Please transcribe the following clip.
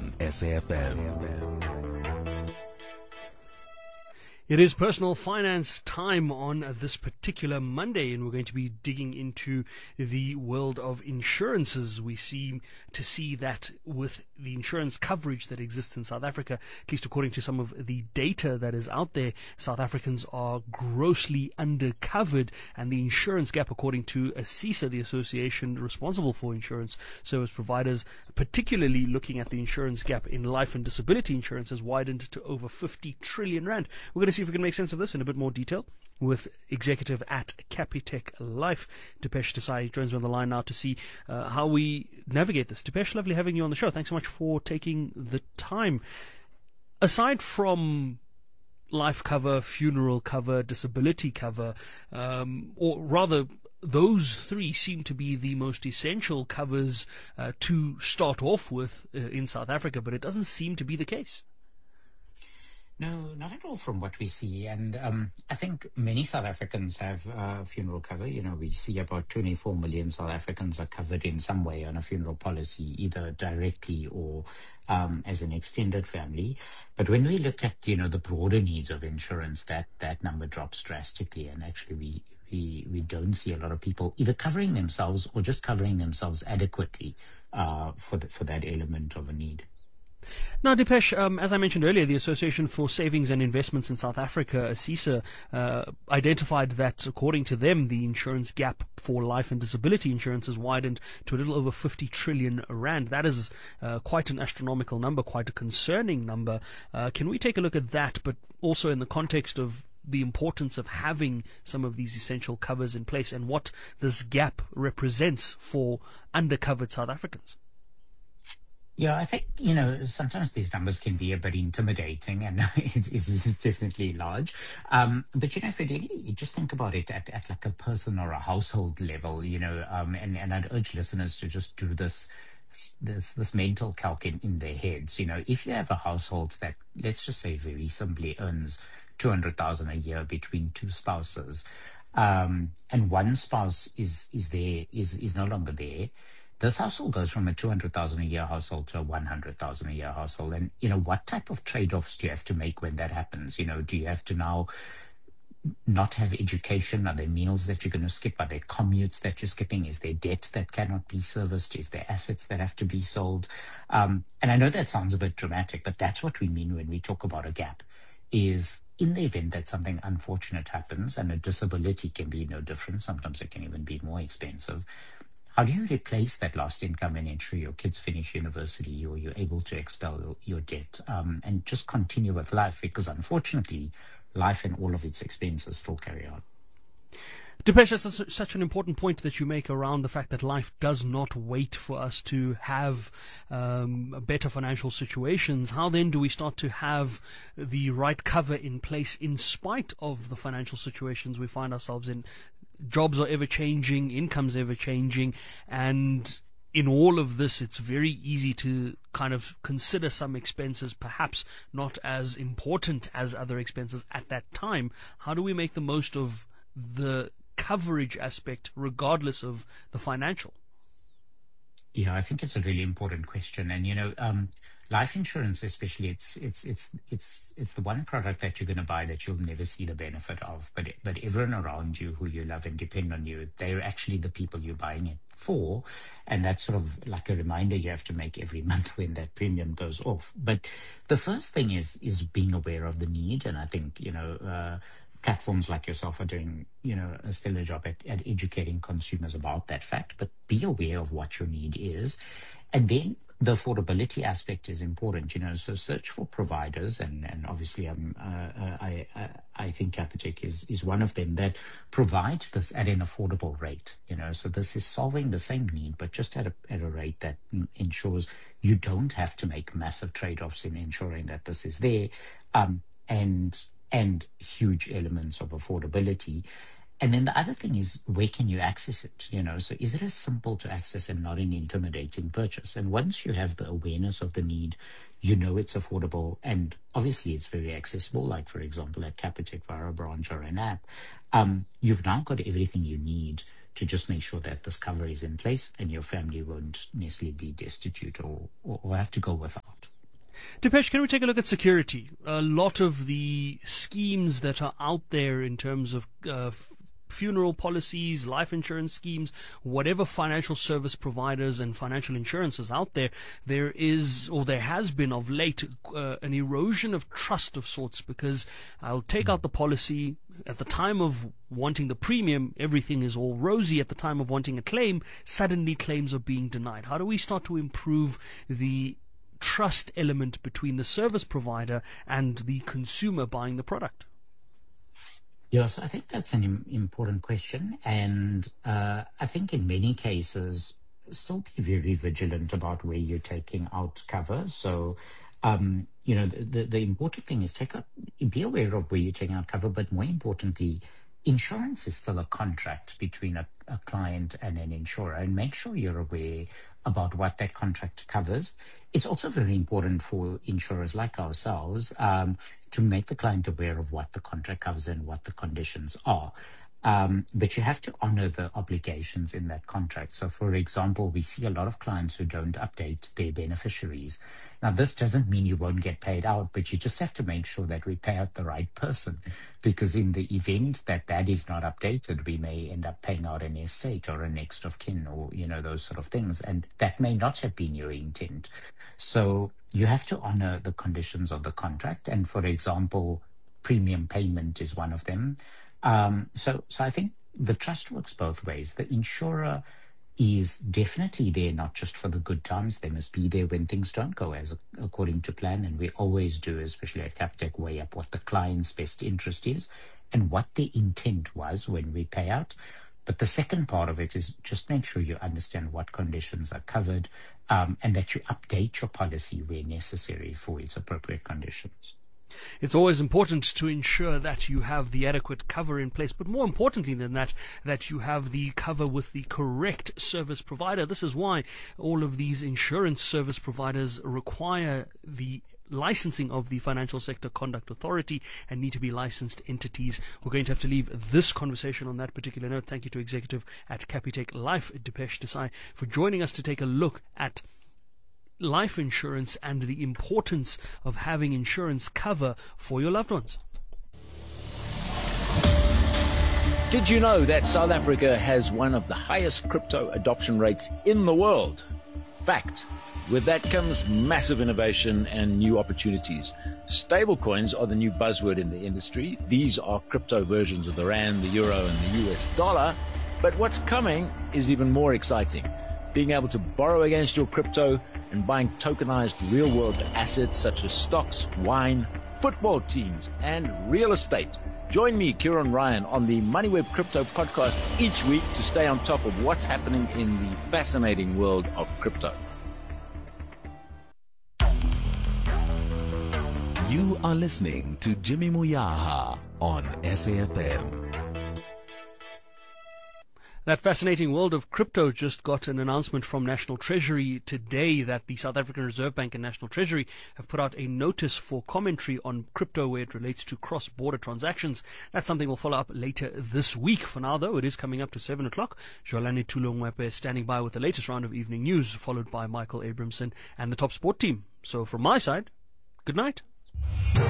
on SAFM. It is personal finance time on this particular Monday, and we're going to be digging into the world of insurances. We seem to see that with the insurance coverage that exists in South Africa, at least according to some of the data that is out there, South Africans are grossly undercovered, and the insurance gap, according to ASISA, the association responsible for insurance service providers, particularly looking at the insurance gap in life and disability insurance, has widened to over 50 trillion rand. We're going to see if we can make sense of this in a bit more detail with executive at Capitec Life, Dipesh Desai, joins me on the line now to see how we navigate this. Dipesh, lovely having you on the show. Thanks so much for taking the time. Aside from life cover, funeral cover, disability cover, or rather, those three seem to be the most essential covers to start off with in South Africa, but it doesn't seem to be the case. No, not at all from what we see. And I think many South Africans have funeral cover. You know, we see about 24 million South Africans are covered in some way on a funeral policy, either directly or as an extended family. But when we look at, you know, the broader needs of insurance, that number drops drastically. And actually we don't see a lot of people either covering themselves or just covering themselves adequately for that element of a need. Now, Dipesh, as I mentioned earlier, the Association for Savings and Investments in South Africa, ASISA, identified that, according to them, the insurance gap for life and disability insurance has widened to a little over 50 trillion rand. That is quite an astronomical number, quite a concerning number. Can we take a look at that, but also in the context of the importance of having some of these essential covers in place and what this gap represents for undercovered South Africans? Yeah, I think, you know, sometimes these numbers can be a bit intimidating, and it's definitely large. But, you know, if you really just think about it at like a person or a household level, you know, and I'd urge listeners to just do this mental calc in their heads. You know, if you have a household that, let's just say very simply, earns 200,000 a year between two spouses, and one spouse is no longer there, this household goes from a 200,000 a year household to a 100,000 a year household. And, you know, what type of trade-offs do you have to make when that happens? You know, do you have to now not have education? Are there meals that you're going to skip? Are there commutes that you're skipping? Is there debt that cannot be serviced? Is there assets that have to be sold? And I know that sounds a bit dramatic, but that's what we mean when we talk about a gap, is in the event that something unfortunate happens, and a disability can be no different, sometimes it can even be more expensive. How do you replace that lost income and ensure your kids finish university, or you're able to expel your debt and just continue with life? Because unfortunately, life and all of its expenses still carry on. Dipesh, that's such an important point that you make around the fact that life does not wait for us to have better financial situations. How then do we start to have the right cover in place in spite of the financial situations we find ourselves in? Jobs are ever changing, income's ever changing, and in all of this, it's very easy to kind of consider some expenses perhaps not as important as other expenses at that time. How do we make the most of the coverage aspect regardless of the financial? Yeah, I think it's a really important question. And, you know, life insurance especially, it's the one product that you're going to buy that you'll never see the benefit of. But everyone around you who you love and depend on you, they're actually the people you're buying it for. And that's sort of like a reminder you have to make every month when that premium goes off. But the first thing is being aware of the need. And I think, you know, platforms like yourself are doing, you know, a stellar job at educating consumers about that fact, but be aware of what your need is. And then the affordability aspect is important, you know, so search for providers, and obviously I think Capitec is one of them that provide this at an affordable rate, you know, so this is solving the same need, but just at a rate that ensures you don't have to make massive trade-offs in ensuring that this is there, and huge elements of affordability. And then the other thing is, where can you access it? You know, so is it a simple to access and not an intimidating purchase? And once you have the awareness of the need, you know it's affordable, and obviously it's very accessible, like, for example, at Capitec via a branch or an app, you've now got everything you need to just make sure that this cover is in place and your family won't necessarily be destitute or have to go without. Dipesh, can we take a look at security? A lot of the schemes that are out there in terms of funeral policies, life insurance schemes, whatever financial service providers and financial insurances out there, there is, or there has been of late, an erosion of trust of sorts, because I'll take out the policy at the time of wanting the premium, everything is all rosy. At the time of wanting a claim, suddenly claims are being denied. How do we start to improve the trust element between the service provider and the consumer buying the product? Yes, I think that's an important question. And I think in many cases, still be very vigilant about where you're taking out cover. So, the important thing is be aware of where you're taking out cover, but more importantly, insurance is still a contract between a client and an insurer, and make sure you're aware about what that contract covers. It's also very important for insurers like ourselves to make the client aware of what the contract covers and what the conditions are. But you have to honor the obligations in that contract. So, for example, we see a lot of clients who don't update their beneficiaries. Now, this doesn't mean you won't get paid out, but you just have to make sure that we pay out the right person, because in the event that that is not updated, we may end up paying out an estate or a next of kin or, those sort of things. And that may not have been your intent. So you have to honor the conditions of the contract. And, for example, premium payment is one of them. So I think the trust works both ways. The insurer is definitely there, not just for the good times. They must be there when things don't go according to plan. And we always do, especially at Capitec, weigh up what the client's best interest is and what the intent was when we pay out. But the second part of it is just make sure you understand what conditions are covered, and that you update your policy where necessary for its appropriate conditions. It's always important to ensure that you have the adequate cover in place, but more importantly than that, that you have the cover with the correct service provider. This is why all of these insurance service providers require the licensing of the Financial Sector Conduct Authority and need to be licensed entities. We're going to have to leave this conversation on that particular note. Thank you to Executive at Capitec Life, Dipesh Desai, for joining us to take a look at life insurance and the importance of having insurance cover for your loved ones. Did you know that South Africa has one of the highest crypto adoption rates in the world? Fact. With that comes massive innovation and new opportunities. Stablecoins are the new buzzword in the industry. These are crypto versions of the rand, the euro, and the US dollar. But what's coming is even more exciting. Being able to borrow against your crypto and buying tokenized real-world assets such as stocks, wine, football teams, and real estate. Join me, Kieran Ryan, on the MoneyWeb Crypto podcast each week to stay on top of what's happening in the fascinating world of crypto. You are listening to Jimmy Muyaha on SAFM. That fascinating world of crypto just got an announcement from National Treasury today that the South African Reserve Bank and National Treasury have put out a notice for commentary on crypto where it relates to cross-border transactions. That's something we'll follow up later this week. For now, though, it is coming up to 7 o'clock. Jolani Tulongwepe is standing by with the latest round of evening news, followed by Michael Abramson and the Top Sport team. So from my side, good night.